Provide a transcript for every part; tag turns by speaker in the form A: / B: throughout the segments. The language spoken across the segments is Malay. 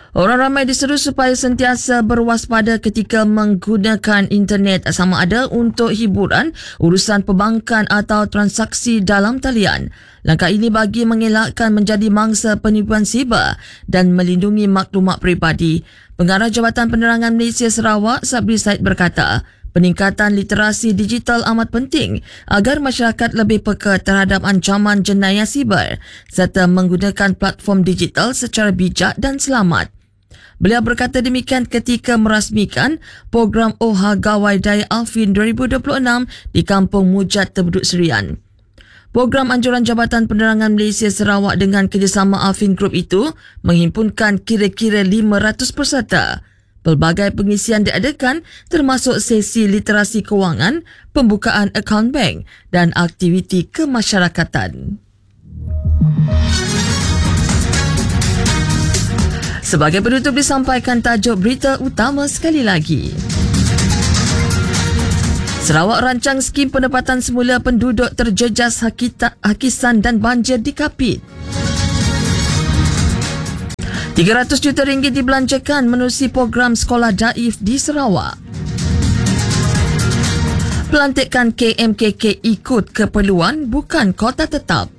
A: Orang ramai diseru supaya sentiasa berwaspada ketika menggunakan internet sama ada untuk hiburan, urusan perbankan atau transaksi dalam talian. Langkah ini bagi mengelakkan menjadi mangsa penipuan siber dan melindungi maklumat peribadi. Pengarah Jabatan Penerangan Malaysia Sarawak, Sabri Said berkata, peningkatan literasi digital amat penting agar masyarakat lebih peka terhadap ancaman jenayah siber serta menggunakan platform digital secara bijak dan selamat. Beliau berkata demikian ketika merasmikan program OHA Gawai Daya Alfin 2026 di Kampung Mujad Tebuduk Serian. Program anjuran Jabatan Penerangan Malaysia Sarawak dengan kerjasama Alfin Group itu menghimpunkan kira-kira 500 peserta. Pelbagai pengisian diadakan termasuk sesi literasi kewangan, pembukaan akaun bank dan aktiviti kemasyarakatan. Sebagai penutup disampaikan tajuk berita utama sekali lagi. Sarawak rancang skim penempatan semula penduduk terjejas hakisan dan banjir di Kapit. 300 juta ringgit dibelanjakan menerusi program sekolah daif di Sarawak. Pelantikan KMKK ikut keperluan bukan kota tetap.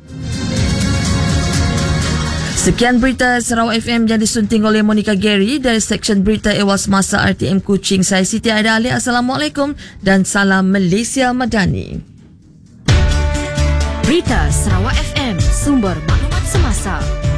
A: Sekian berita Sarawak FM yang disunting oleh Monica Gary dari Seksyen Berita Ewas Masa RTM Kuching. Saya Siti Aida Ali. Assalamualaikum dan salam Malaysia Madani.
B: Berita Sarawak FM, sumber maklumat semasa.